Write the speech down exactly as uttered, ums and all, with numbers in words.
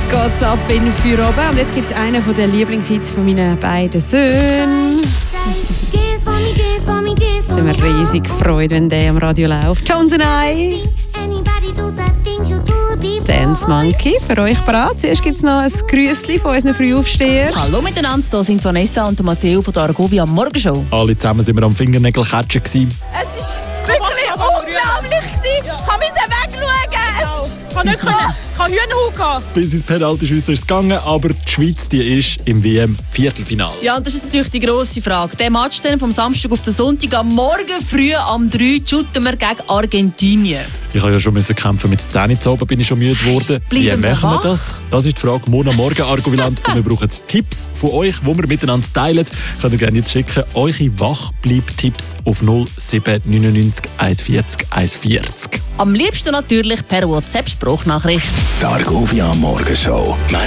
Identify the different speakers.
Speaker 1: geht's ab in Feierabend. Und jetzt gibt es einen der Lieblingshits von meinen beiden Söhnen. Es hat mir riesig gefreut, wenn der am Radio läuft. Jones and I. Dance Monkey, für euch bereit. Zuerst gibt es noch ein Grüßli von unseren Frühaufstehern.
Speaker 2: Hallo miteinander, hier sind Vanessa und Matteo von der Argovia Morgenshow.
Speaker 3: Alle zusammen waren wir am Fingernägelkatschen.
Speaker 4: Es war wirklich unglaublich. Ich kann mich wegschauen. Ich kann nicht Hühnerhaut gehen.
Speaker 3: Bis ins Penaltyschiessen ist es gegangen, aber die Schweiz die ist im W M-Viertelfinale.
Speaker 2: Ja, und das ist natürlich die grosse Frage. Der Match dann vom Samstag auf den Sonntag, am Morgen früh am drei shooten wir gegen Argentinien.
Speaker 3: Ich habe ja schon müssen kämpfen mit Zähne zu oben, bin ich schon müde geworden. Wie machen wir das? Das ist die Frage. Morgen Morgen Argoviland. Und wir brauchen Tipps von euch, die wir miteinander teilen. Könnt ihr gerne jetzt schicken. Eure Wachbleib-Tipps auf null sieben neun neun eins vier null eins vier null.
Speaker 2: Am liebsten natürlich per WhatsApp-Sprachnachricht.
Speaker 5: Die Argovia Morgenshow.